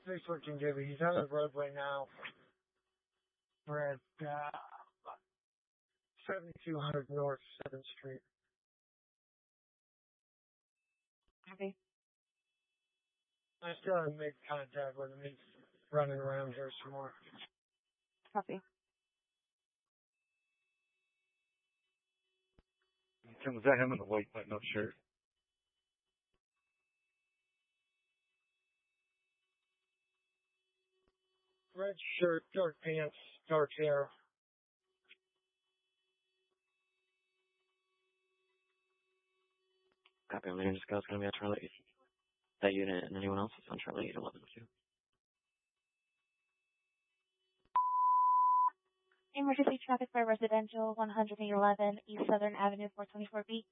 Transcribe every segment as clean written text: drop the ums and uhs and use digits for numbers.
614 JB. He's on the roadway now. We're at 7200 North 7th Street. Copy. I still haven't made contact with him. He's running around here some more. Copy. Tim, was that him in the white button-up shirt? Red shirt, dark pants, dark hair. Copy. I'm going to go. It's going to be on Charlie. That unit and anyone else is on Charlie 81102. Emergency traffic for residential 111 East Southern Avenue 424B.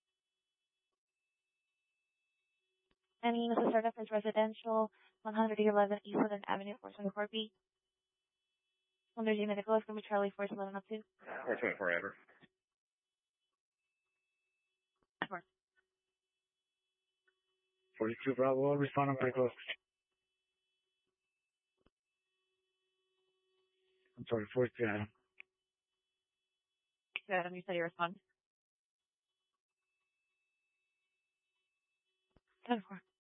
Any Mrs. Serta is residential 111 East Southern Avenue 424B. Under unit is going to be Charlie 4112. 424 ever. 42 Bravo, respond on pretty close. I'm sorry, 42 Adam. Adam, you said you respond. 10-4.